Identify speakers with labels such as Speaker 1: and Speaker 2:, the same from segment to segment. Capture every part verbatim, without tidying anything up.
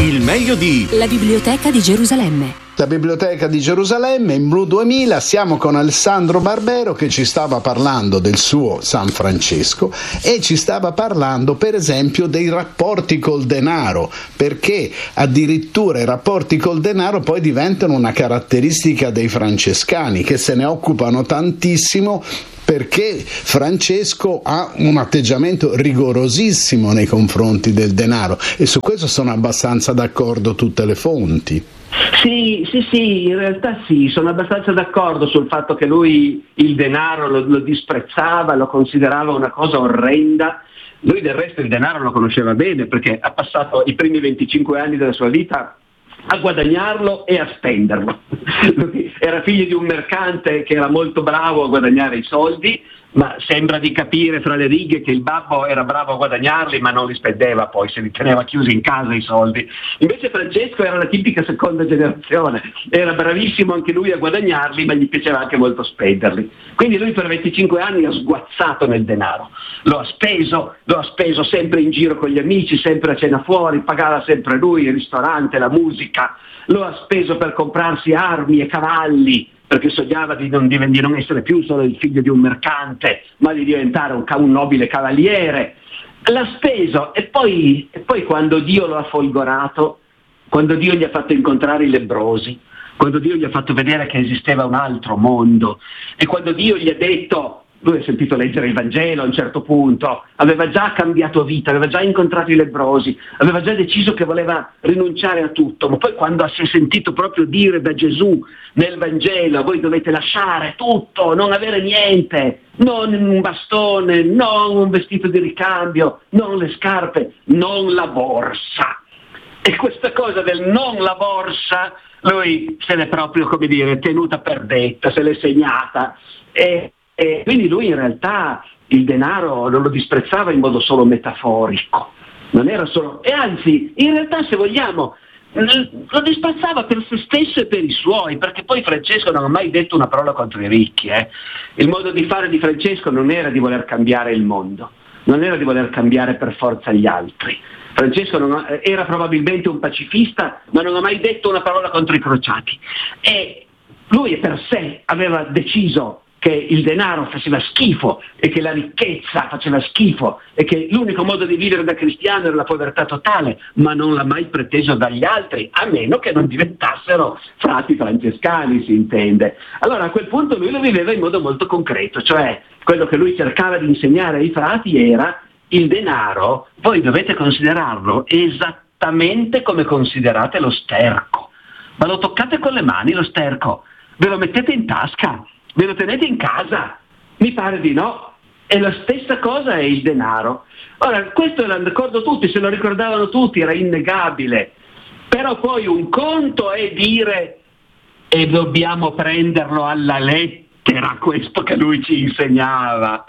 Speaker 1: Il meglio di
Speaker 2: La Biblioteca di Gerusalemme.
Speaker 3: La Biblioteca di Gerusalemme in Blu duemila. Siamo con Alessandro Barbero che ci stava parlando del suo San Francesco e ci stava parlando per esempio dei rapporti col denaro, perché addirittura i rapporti col denaro poi diventano una caratteristica dei francescani, che se ne occupano tantissimo, perché Francesco ha un atteggiamento rigorosissimo nei confronti del denaro, e su questo sono abbastanza d'accordo tutte le fonti.
Speaker 4: Sì, sì, sì, in realtà sì, sono abbastanza d'accordo sul fatto che lui il denaro lo, lo disprezzava, lo considerava una cosa orrenda. Lui del resto il denaro lo conosceva bene, perché ha passato i primi venticinque anni della sua vita a guadagnarlo e a spenderlo. Lui era figlio di un mercante che era molto bravo a guadagnare i soldi, ma sembra di capire fra le righe che il babbo era bravo a guadagnarli ma non li spendeva, poi se li teneva chiusi in casa i soldi. Invece Francesco era la tipica seconda generazione, era bravissimo anche lui a guadagnarli, ma gli piaceva anche molto spenderli. Quindi lui per venticinque anni ha sguazzato nel denaro, lo ha speso, lo ha speso sempre in giro con gli amici, sempre a cena fuori, pagava sempre lui il ristorante, la musica, lo ha speso per comprarsi armi e cavalli, perché sognava di non, di non essere più solo il figlio di un mercante, ma di diventare un, un nobile cavaliere. L'ha speso e poi, e poi quando Dio lo ha folgorato, quando Dio gli ha fatto incontrare i lebbrosi, quando Dio gli ha fatto vedere che esisteva un altro mondo, e quando Dio gli ha detto, lui ha sentito leggere il Vangelo a un certo punto, aveva già cambiato vita, aveva già incontrato i lebbrosi, aveva già deciso che voleva rinunciare a tutto, ma poi quando si è sentito proprio dire da Gesù nel Vangelo: voi dovete lasciare tutto, non avere niente, non un bastone, non un vestito di ricambio, non le scarpe, non la borsa. E questa cosa del non la borsa, lui se l'è proprio, come dire, tenuta per detta, se l'è segnata. E E quindi lui in realtà il denaro non lo disprezzava in modo solo metaforico, non era solo, e anzi in realtà, se vogliamo, lo disprezzava per se stesso e per i suoi, perché poi Francesco non ha mai detto una parola contro i ricchi. Eh. Il modo di fare di Francesco non era di voler cambiare il mondo, non era di voler cambiare per forza gli altri. Francesco non ha, era probabilmente un pacifista, ma non ha mai detto una parola contro i crociati. E lui per sé aveva deciso che il denaro faceva schifo e che la ricchezza faceva schifo e che l'unico modo di vivere da cristiano era la povertà totale, ma non l'ha mai preteso dagli altri, a meno che non diventassero frati francescani, si intende. Allora a quel punto lui lo viveva in modo molto concreto, cioè quello che lui cercava di insegnare ai frati era: il denaro voi dovete considerarlo esattamente come considerate lo sterco, ma lo toccate con le mani lo sterco, ve lo mettete in tasca, ve lo tenete in casa? Mi pare di no. E la stessa cosa è il denaro. Ora, questo erano d'accordo tutti, se lo ricordavano tutti, era innegabile. Però poi un conto è dire: e dobbiamo prenderlo alla lettera, questo che lui ci insegnava.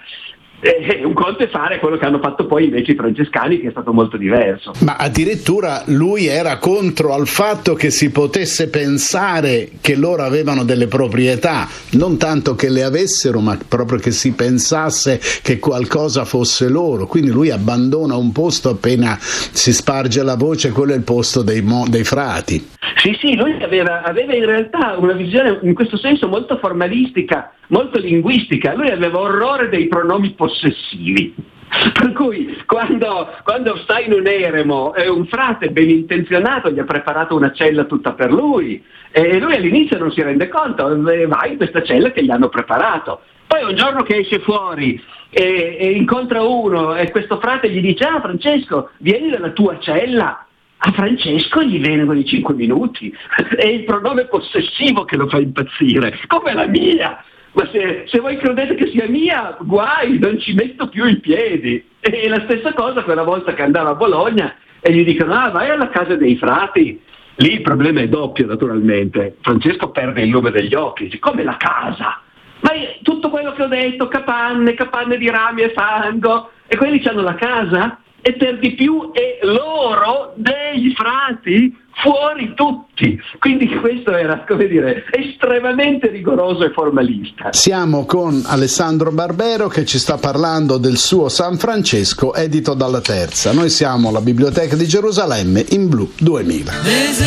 Speaker 4: E un conto è fare quello che hanno fatto poi invece i francescani, che è stato molto diverso.
Speaker 3: Ma addirittura lui era contro al fatto che si potesse pensare che loro avevano delle proprietà, non tanto che le avessero, ma proprio che si pensasse che qualcosa fosse loro. Quindi lui abbandona un posto appena si sparge la voce: quello è il posto dei, mo- dei frati.
Speaker 4: Sì, sì, lui aveva, aveva in realtà una visione in questo senso molto formalistica, molto linguistica. Lui aveva orrore dei pronomi possessivi. Per cui quando, quando sta in un eremo e un frate ben intenzionato gli ha preparato una cella tutta per lui, e lui all'inizio non si rende conto, va in questa cella che gli hanno preparato. Poi un giorno che esce fuori e, e incontra uno, e questo frate gli dice: ah, Francesco, vieni nella tua cella. A Francesco gli vengono i cinque minuti, è il pronome possessivo che lo fa impazzire, come la mia. Ma se, se voi credete che sia mia, guai, non ci metto più i piedi. E la stessa cosa quella volta che andava a Bologna e gli dicono: ah, vai alla casa dei frati. Lì il problema è doppio, naturalmente. Francesco perde il lume degli occhi, dice: come la casa? Ma tutto quello che ho detto, capanne, capanne di rami e fango, e quelli hanno la casa? E per di più è loro degli frati, fuori tutti. Quindi questo era, come dire, estremamente rigoroso e formalista.
Speaker 3: Siamo con Alessandro Barbero che ci sta parlando del suo San Francesco edito dalla Terza. Noi siamo alla Biblioteca di Gerusalemme in Blu duemila.